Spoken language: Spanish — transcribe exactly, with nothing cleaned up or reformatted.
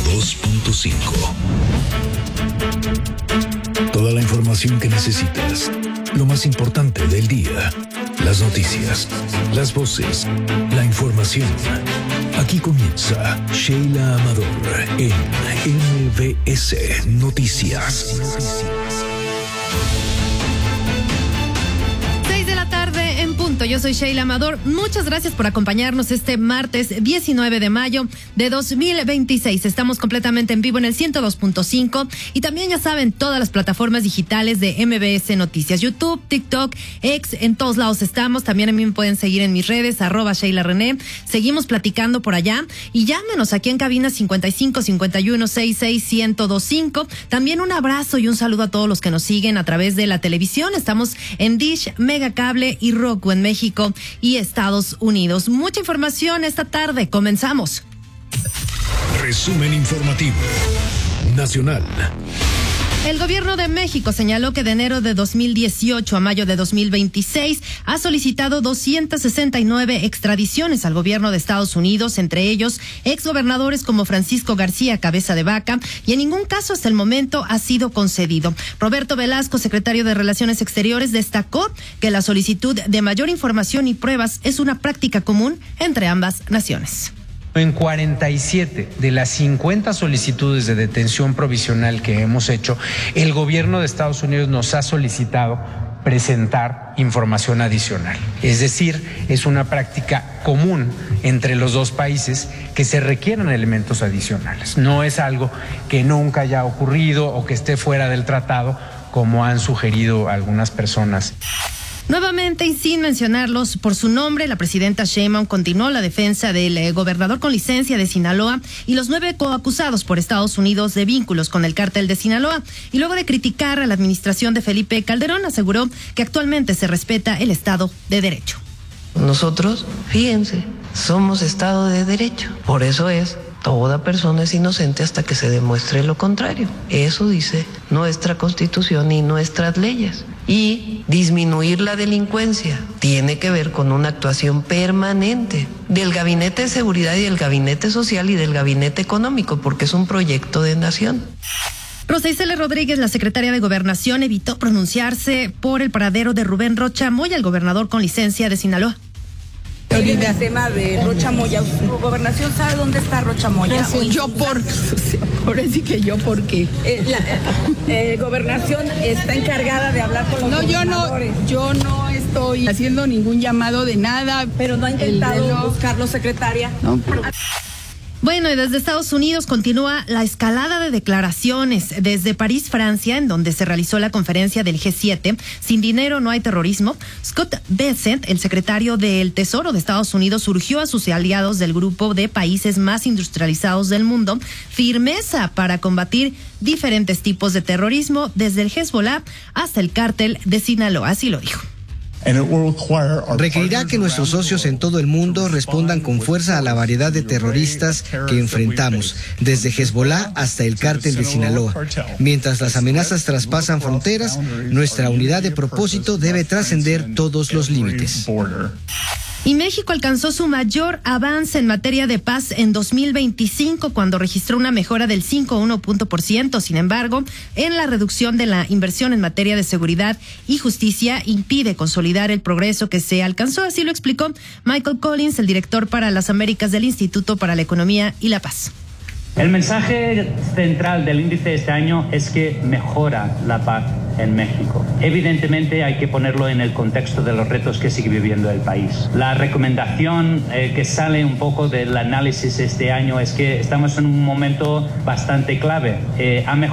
dos punto cinco. Toda la información que necesitas. Lo más importante del día. Las noticias, las voces, la información. Aquí comienza Sheila Amador en M B S Noticias. Yo soy Sheila Amador. Muchas gracias por acompañarnos este martes diecinueve de mayo de dos mil veintiséis. Estamos completamente en vivo en el ciento dos punto cinco y también, ya saben, todas las plataformas digitales de M B S Noticias, YouTube, TikTok, X, en todos lados estamos. También a mí me pueden seguir en mis redes, arroba Sheila René. Seguimos platicando por allá y llámenos aquí en cabina cincuenta y cinco, cincuenta y uno, sesenta y seis, ciento veinticinco. También un abrazo y un saludo a todos los que nos siguen a través de la televisión. Estamos en Dish, Megacable y Roku en México y Estados Unidos. Mucha información esta tarde. Comenzamos. Resumen informativo nacional. El gobierno de México señaló que de enero de dos mil dieciocho a mayo de dos mil veintiséis ha solicitado doscientas sesenta y nueve extradiciones al gobierno de Estados Unidos, entre ellos exgobernadores como Francisco García Cabeza de Vaca, y en ningún caso hasta el momento ha sido concedido. Roberto Velasco, secretario de Relaciones Exteriores, destacó que la solicitud de mayor información y pruebas es una práctica común entre ambas naciones. En cuarenta y siete de las cincuenta solicitudes de detención provisional que hemos hecho, el gobierno de Estados Unidos nos ha solicitado presentar información adicional. Es decir, es una práctica común entre los dos países que se requieran elementos adicionales. No es algo que nunca haya ocurrido o que esté fuera del tratado, como han sugerido algunas personas. Nuevamente, y sin mencionarlos por su nombre, la presidenta Sheinbaum continuó la defensa del eh, gobernador con licencia de Sinaloa y los nueve coacusados por Estados Unidos de vínculos con el cártel de Sinaloa. Y luego de criticar a la administración de Felipe Calderón, aseguró que actualmente se respeta el Estado de Derecho. Nosotros, fíjense, somos Estado de Derecho. Por eso es, toda persona es inocente hasta que se demuestre lo contrario. Eso dice nuestra Constitución y nuestras leyes. Y disminuir la delincuencia tiene que ver con una actuación permanente del Gabinete de Seguridad y del Gabinete Social y del Gabinete Económico, porque es un proyecto de nación. Rosa Isela Rodríguez, la secretaria de Gobernación, evitó pronunciarse por el paradero de Rubén Rocha Moya, el gobernador con licencia de Sinaloa. El tema de Rocha Moya, ¿Gobernación sabe dónde está Rocha Moya? Sí, yo por, por decir que yo por qué. Eh, la eh, Gobernación está encargada de hablar con los no, gobernadores. No, yo no, yo no estoy haciendo ningún llamado de nada. Pero no ha intentado no, buscarlo, secretaria. No, pero... Bueno, y desde Estados Unidos continúa la escalada de declaraciones desde París, Francia, en donde se realizó la conferencia del G siete. Sin dinero no hay terrorismo. Scott Bessent, el secretario del Tesoro de Estados Unidos, urgió a sus aliados del grupo de países más industrializados del mundo firmeza para combatir diferentes tipos de terrorismo, desde el Hezbollah hasta el cártel de Sinaloa. Así lo dijo. Requerirá que nuestros socios en todo el mundo respondan con fuerza a la variedad de terroristas que enfrentamos, desde Hezbollah hasta el cártel de Sinaloa. Mientras las amenazas traspasan fronteras, nuestra unidad de propósito debe trascender todos los límites. Y México alcanzó su mayor avance en materia de paz en dos mil veinticinco, cuando registró una mejora del cinco punto uno punto por ciento. Sin embargo, en la reducción de la inversión en materia de seguridad y justicia impide consolidar el progreso que se alcanzó. Así lo explicó Michael Collins, el director para las Américas del Instituto para la Economía y la Paz. El mensaje central del índice de este año es que mejora la paz en México. Evidentemente hay que ponerlo en el contexto de los retos que sigue viviendo el país. La recomendación eh, que sale un poco del análisis este año es que estamos en un momento bastante clave. Eh, ha